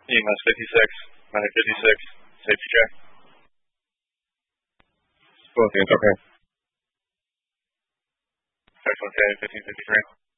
EMS 56, Medic 56, safety check. Both hands, okay. Excellent, 1553.